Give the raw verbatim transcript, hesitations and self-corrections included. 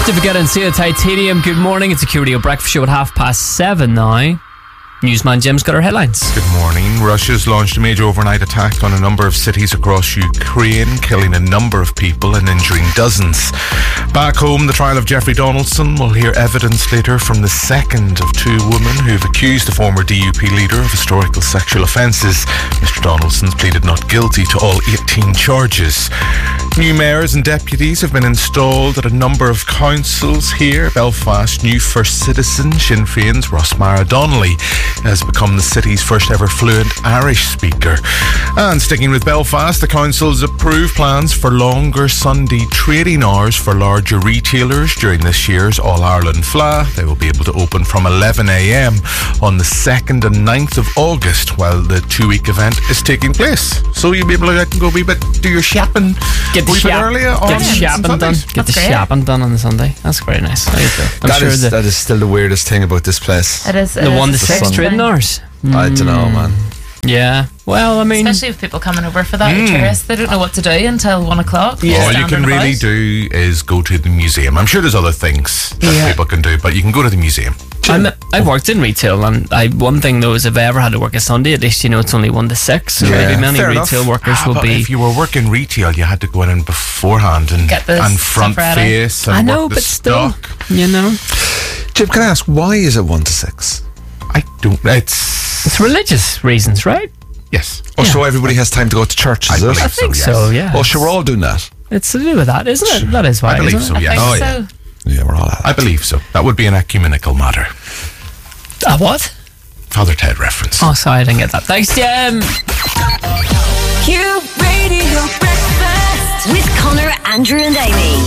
Difficult and see Titanium. Good morning. It's a Q Radio breakfast show at half past seven now. Newsman Jim's got our headlines. Good morning. Russia's launched a major overnight attack on a number of cities across Ukraine, killing a number of people and injuring dozens. Back home, the trial of Jeffrey Donaldson will hear evidence later from the second of two women who've accused the former D U P leader of historical sexual offences. Mister Donaldson's pleaded not guilty to all eighteen charges. New mayors and deputies have been installed at a number of councils here. Belfast new First Citizen, Sinn Féin's Ross Mara Donnelly, has become the city's first ever fluent Irish speaker. And sticking with Belfast, the council's approved plans for longer Sunday trading hours for larger retailers during this year's All-Ireland F L A. They will be able to open from eleven a m on the second and ninth of August while the two-week event is taking place. So you'll be able to go a wee bit, do your shopping Get a the, wee bit shop, earlier get on the shopping done. Sundays. Get the That's great. shopping done on the Sunday. That's very nice. There you go. I'm That sure is the, that is still the weirdest thing about this place. It is. the one to six Sunday. trading hours. I don't know, man. Yeah. Well, I mean, Especially with people coming over for that, tourists, they don't know what to do until one o'clock. All you Stand can on really about. do is go to the museum. I'm sure there's other things that Yeah. people can do, but you can go to the museum. I'm, I've worked in retail, and I one thing though is if I ever had to work a Sunday, at least you know it's only one to six. So Yeah. maybe many Fair retail enough. workers Ah, will but be. if you were working retail, you had to go in beforehand and, Get the and front stuff ready. face and I know, work the but still, stock. you know, Jim, can I ask, why is it one to six? I don't. It's it's religious reasons, right? yes. Oh, so everybody has time to go to church, I is it? believe I so, think yes. so. Yeah. Oh, sure, we're all doing that. It's to do with that, isn't it? That is why. I believe isn't so. it? I Yes. think Oh, so. yeah. Yeah, we're all at it. I believe so. That would be an ecumenical matter. A what? Father Ted reference. Oh, sorry, I didn't get that. Thanks, Jim. Q Radio Breakfast with Connor, Andrew and Amy.